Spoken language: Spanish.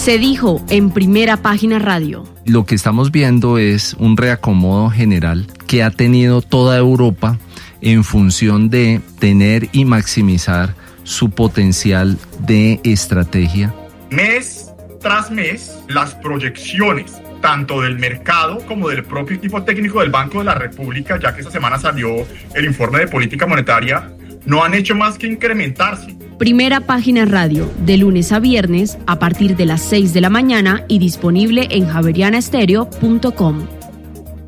Se dijo en Primera Página Radio. Lo que estamos viendo es un reacomodo general que ha tenido toda Europa en función de tener y maximizar su potencial de estrategia. Mes tras mes, las proyecciones tanto del mercado como del propio equipo técnico del Banco de la República, ya que esta semana salió el informe de política monetaria, no han hecho más que incrementarse. Primera Página Radio, de lunes a viernes, a partir de las 6 de la mañana y disponible en javerianaestereo.com.